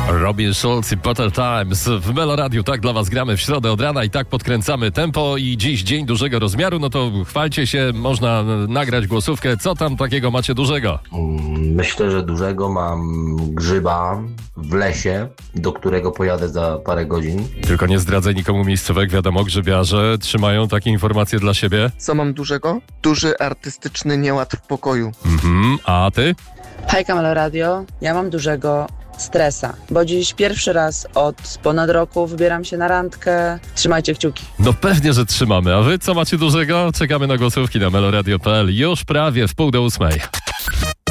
Robin Schulz i Potter Times w Melo Radiu. Tak dla was gramy w środę od rana i tak podkręcamy tempo i dziś dzień dużego rozmiaru, no to chwalcie się, można nagrać głosówkę. Co tam takiego macie dużego? Myślę, że dużego mam grzyba w lesie, do którego pojadę za parę godzin. Tylko nie zdradzaj nikomu miejscówek, wiadomo, grzybiarze trzymają takie informacje dla siebie. Co mam dużego? Duży artystyczny nieład w pokoju. A ty? Hejka Melo Radio, ja mam dużego stresa, bo dziś pierwszy raz od ponad roku wybieram się na randkę. Trzymajcie kciuki. No pewnie, że trzymamy. A wy co macie dużego? Czekamy na głosówki na meloradio.pl już prawie w 7:30.